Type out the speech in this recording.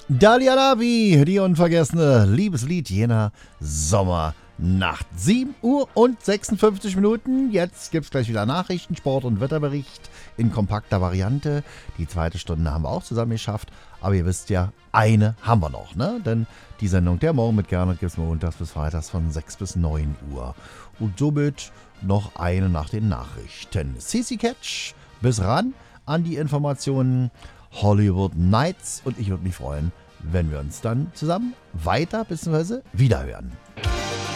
Dalia Lavi, die unvergessene Liebeslied jener Sommernacht. 7 Uhr und 56 Minuten. Jetzt gibt es gleich wieder Nachrichten, Sport und Wetterbericht in kompakter Variante. Die zweite Stunde haben wir auch zusammen geschafft. Aber ihr wisst ja, eine haben wir noch, ne? Denn die Sendung Der Morgen mit Gernot gibt es montags bis freitags von 6 bis 9 Uhr. Und somit noch eine nach den Nachrichten. CC Catch, bis ran an die Informationen Hollywood Nights. Und ich würde mich freuen, wenn wir uns dann zusammen weiter bzw. wiederhören.